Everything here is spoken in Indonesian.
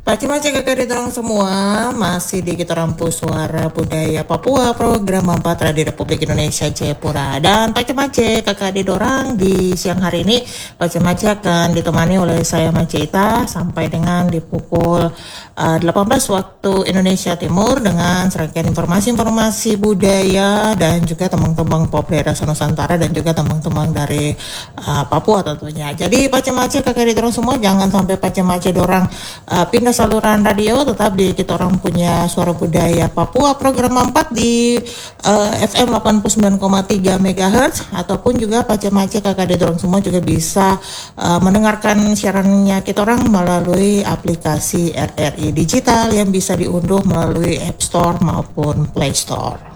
Paci-paci kakak dorong semua masih di kita Rampus Suara Budaya Papua program 4 Radio Republik Indonesia Jayapura. Dan paci-paci kakak didorang di siang hari ini paci-paci akan ditemani oleh saya Macita sampai dengan di pukul 18 waktu Indonesia Timur dengan serangkaian informasi-informasi budaya dan juga tembang-tembang pop daerah Nusantara dan juga tembang-tembang dari Papua tentunya. Jadi paci-paci kakak didorong semua jangan sampai paci-paci dorang pindah saluran radio, tetap di kita orang punya Suara Budaya Papua program 4 di FM 89,3 MHz ataupun juga pace-pace kakak dorong semua juga bisa mendengarkan siarannya kita orang melalui aplikasi RRI Digital yang bisa diunduh melalui App Store maupun Play Store.